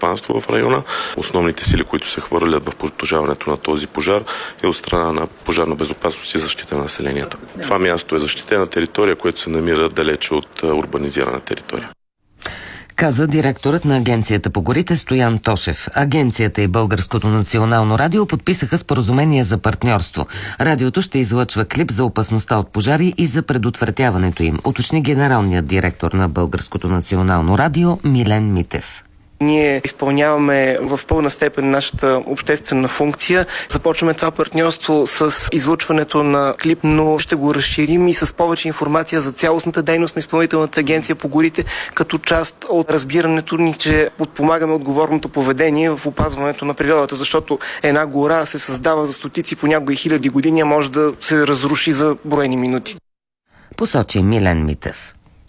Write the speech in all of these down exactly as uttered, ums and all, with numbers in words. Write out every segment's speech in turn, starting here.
стопанство в района. Основните сили, които се хвърлят в потушаването на този пожар, е от страна на пожарна безопасност и защита на населението. Това място е защитена територия, което се намира далече от урбанизирана територия. Каза директорът на Агенцията по горите Стоян Тошев. Агенцията и Българското национално радио подписаха споразумение за партньорство. Радиото ще излъчва клип за опасността от пожари и за предотвратяването им, уточни генералният директор на Българското национално радио Милен Митев. Ние изпълняваме в пълна степен нашата обществена функция. Започваме това партньорство с излъчването на клип, но ще го разширим и с повече информация за цялостната дейност на Изпълнителната агенция по горите, като част от разбирането ни, че подпомагаме отговорното поведение в опазването на природата, защото една гора се създава за стотици, понякога и хиляди години, а може да се разруши за броени минути. Посочи Милен Митев.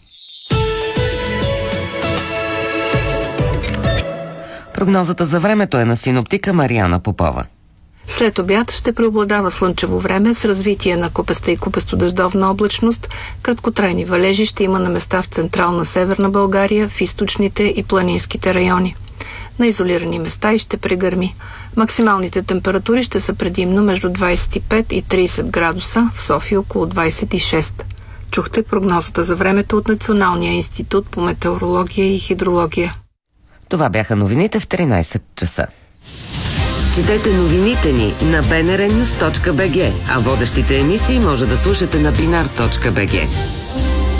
Прогнозата за времето е на синоптика Мариана Попова. След обяд ще преобладава слънчево време с развитие на купеста и купесто-дъждовна облачност. Краткотрайни валежи ще има на места в централна Северна България, в източните и планинските райони. На изолирани места и ще прегърми. Максималните температури ще са предимно между двадесет и пет и тридесет градуса, в София около двадесет и шест. Чухте прогнозата за времето от Националния институт по метеорология и хидрология. Това бяха новините в тринадесет часа. Четете новините ни на би ен ар нюз точка би джи, а водещите емисии може да слушате на бинар точка би джи.